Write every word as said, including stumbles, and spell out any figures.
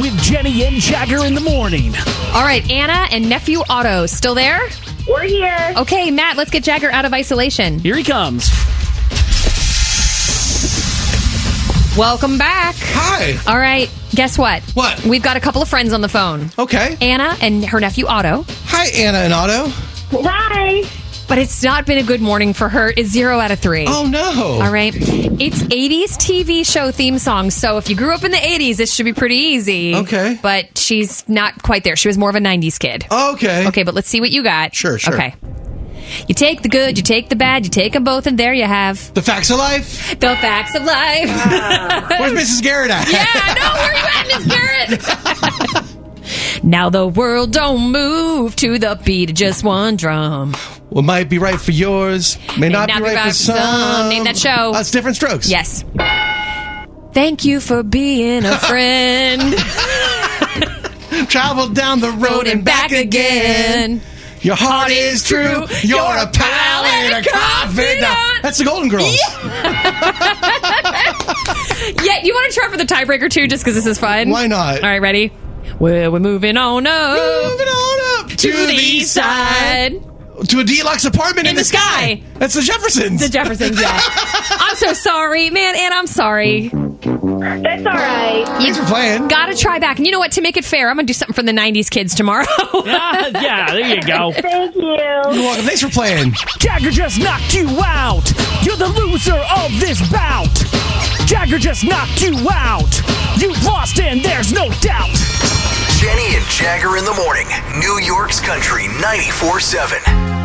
with Jenny and Jagger in the morning. All right, Anna and Nephew Otto, still there? We're here. Okay, Matt, let's get Jagger out of isolation. Here he comes. Welcome back. Hi. All right, guess what? What? We've got a couple of friends on the phone. Okay. Anna and her nephew Otto. Hi, Anna and Otto. Hi. But it's not been a good morning for her. It's zero out of three. Oh, no. All right. It's eighties T V show theme songs. So if you grew up in the eighties, this should be pretty easy. Okay. But she's not quite there. She was more of a nineties kid. Okay. Okay, but let's see what you got. Sure, sure. Okay. You take the good, you take the bad, you take them both, and there you have The facts of life. the facts of life. Where's Missus Garrett at? Yeah, no, where you at, Miss Garrett? Now the world don't move to the beat of just one drum. What might be right for yours may not, be right for some. Name that show. That's Different Strokes. Yes. Thank you for being a friend. Travel down the road and back again. Your heart is true. You're a pal and a confidant. That's the Golden Girls. Yeah, you want to try for the tiebreaker too, just because this is fun? Why not? All right, ready? Well, we're moving on up. Moving on up to, to the east side. To a deluxe apartment in, In the sky. That's the Jeffersons. The Jeffersons, yeah. I'm so sorry, man, and I'm sorry. That's all right. Thanks for playing. Gotta try back. And you know what? To make it fair, I'm gonna do something for the nineties kids tomorrow. Yeah, yeah, there you go. Thank you. You're welcome. Thanks for playing. Jagger just knocked you out. You're the loser of this bout. Jagger just knocked you out. You've lost and there's no doubt. Jenny and Jagger in the morning. New York's Country ninety-four seven.